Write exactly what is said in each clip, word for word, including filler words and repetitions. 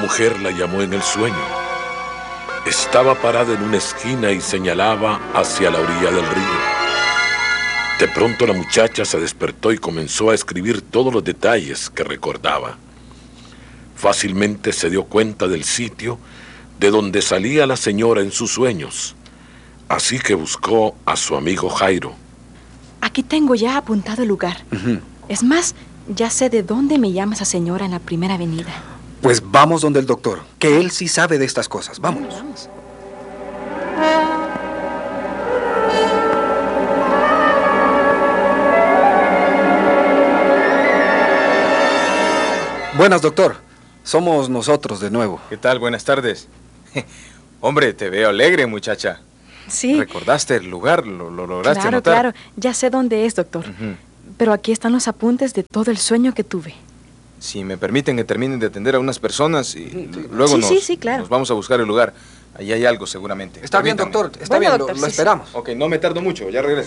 mujer la llamó en el sueño. Estaba parada en una esquina y señalaba hacia la orilla del río. De pronto la muchacha se despertó y comenzó a escribir todos los detalles que recordaba. Fácilmente se dio cuenta del sitio de donde salía la señora en sus sueños. Así que buscó a su amigo Jairo. Aquí tengo ya apuntado el lugar. Uh-huh. Es más, ya sé de dónde me llama esa señora en la primera avenida. Pues vamos donde el doctor, que él sí sabe de estas cosas. Vámonos. Vamos. Buenas, doctor. Somos nosotros de nuevo. ¿Qué tal? Buenas tardes. Hombre, te veo alegre, muchacha. Sí. ¿Recordaste el lugar? ¿Lo, lo lograste claro, anotar? Claro, claro. Ya sé dónde es, doctor. Uh-huh. Pero aquí están los apuntes de todo el sueño que tuve. Si me permiten que terminen de atender a unas personas y luego sí, nos, sí, sí, claro. nos vamos a buscar el lugar. Allí hay algo seguramente. Está bien, doctor. Está bueno, bien, doctor, lo, lo sí, esperamos. Sí. Ok, no me tardo mucho, ya regreso.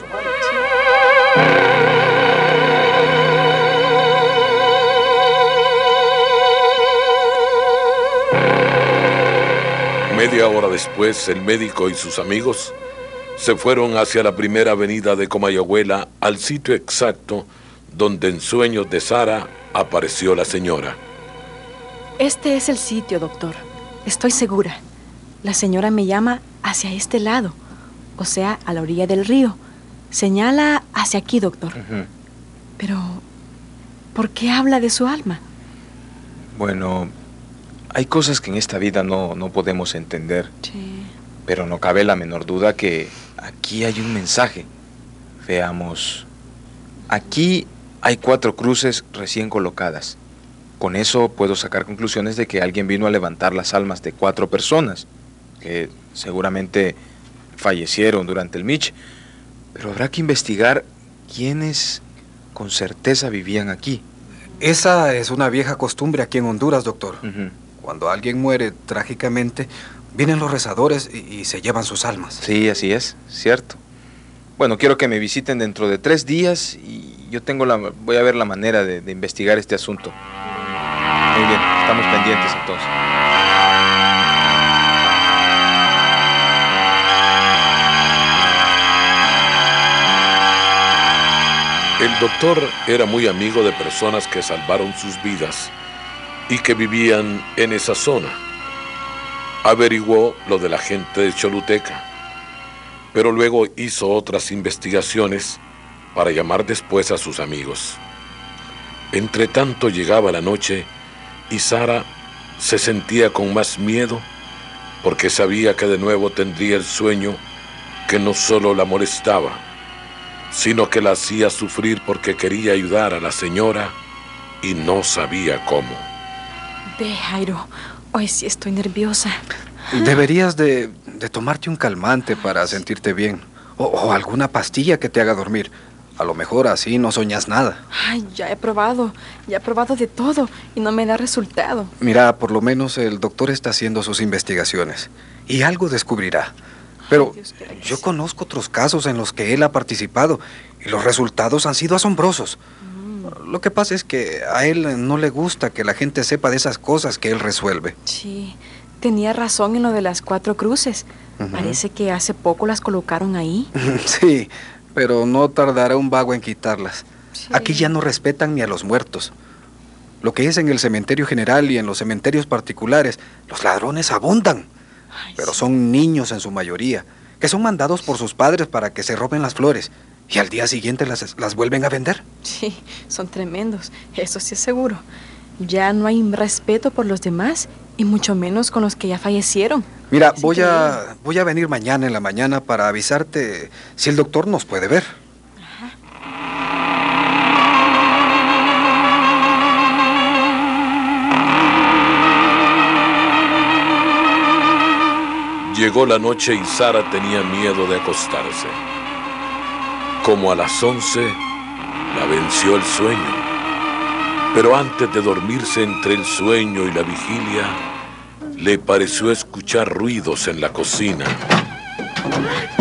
Media hora después, el médico y sus amigos se fueron hacia la primera avenida de Comayagüela, al sitio exacto donde en sueños de Sara apareció la señora. Este es el sitio, doctor. Estoy segura. La señora me llama hacia este lado, o sea, a la orilla del río. Señala hacia aquí, doctor. Uh-huh. Pero, ¿por qué habla de su alma? Bueno, hay cosas que en esta vida no, no podemos entender. Sí. Pero no cabe la menor duda que aquí hay un mensaje. Veamos. Aquí hay cuatro cruces recién colocadas. Con eso puedo sacar conclusiones de que alguien vino a levantar las almas de cuatro personas, que seguramente fallecieron durante el Mitch. Pero habrá que investigar quiénes con certeza vivían aquí. Esa es una vieja costumbre aquí en Honduras, doctor. Uh-huh. Cuando alguien muere trágicamente, vienen los rezadores y, y se llevan sus almas. Sí, así es, cierto. Bueno, quiero que me visiten dentro de tres días y yo tengo la, voy a ver la manera de, de investigar este asunto. Muy bien, estamos pendientes entonces. El doctor era muy amigo de personas que salvaron sus vidas y que vivían en esa zona. Averiguó lo de la gente de Choluteca, pero luego hizo otras investigaciones para llamar después a sus amigos. Entre tanto llegaba la noche y Sara se sentía con más miedo porque sabía que de nuevo tendría el sueño que no solo la molestaba, sino que la hacía sufrir porque quería ayudar a la señora y no sabía cómo. Ve, Jairo, hoy sí estoy nerviosa. Deberías de, de tomarte un calmante para sentirte bien. O, o alguna pastilla que te haga dormir. A lo mejor así no soñas nada. Ay, ya he probado, ya he probado de todo y no me da resultado. Mira, por lo menos el doctor está haciendo sus investigaciones y algo descubrirá. Pero Ay, Dios, yo conozco otros casos en los que él ha participado y los resultados han sido asombrosos. Mm. Lo que pasa es que a él no le gusta que la gente sepa de esas cosas que él resuelve. Sí, tenía razón en lo de las cuatro cruces. Uh-huh. Parece que hace poco las colocaron ahí. Sí, pero no tardará un vago en quitarlas. Sí. Aquí ya no respetan ni a los muertos. Lo que es en el cementerio general y en los cementerios particulares, los ladrones abundan. Ay, pero sí. Son niños en su mayoría, que son mandados por sus padres para que se roben las flores y al día siguiente las, las vuelven a vender. Sí, son tremendos, eso sí es seguro. Ya no hay respeto por los demás y mucho menos con los que ya fallecieron. Mira, Es voy increíble. a, voy a venir mañana en la mañana para avisarte si el doctor nos puede ver. Ajá. Llegó la noche y Sara tenía miedo de acostarse. Como a las once, la venció el sueño. Pero antes de dormirse entre el sueño y la vigilia, le pareció escuchar ruidos en la cocina.